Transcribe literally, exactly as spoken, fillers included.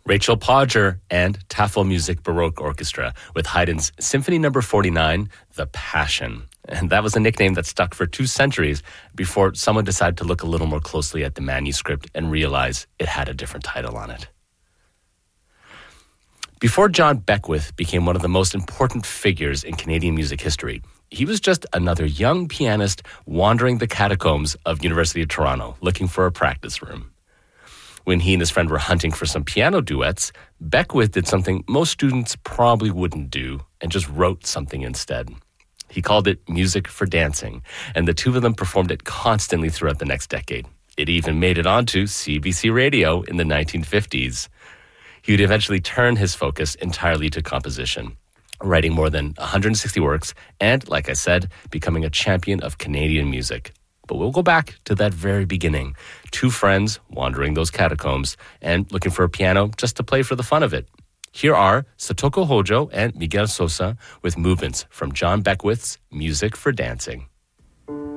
Rachel Podger and Tafelmusik Baroque Orchestra with Haydn's Symphony Number forty-nine, The Passion. And that was a nickname that stuck for two centuries before someone decided to look a little more closely at the manuscript and realize it had a different title on it. Before John Beckwith became one of the most important figures in Canadian music history, he was just another young pianist wandering the catacombs of University of Toronto looking for a practice room. When he and his friend were hunting for some piano duets, Beckwith did something most students probably wouldn't do and just wrote something instead. He called it Music for Dancing, and the two of them performed it constantly throughout the next decade. It even made it onto C B C Radio in the nineteen fifties. He would eventually turn his focus entirely to composition, writing more than one hundred sixty works and, like I said, becoming a champion of Canadian music. But we'll go back to that very beginning. Two friends wandering those catacombs and looking for a piano just to play for the fun of it. Here are Satoko Hojo and Miguel Sosa with movements from John Beckwith's Music for Dancing.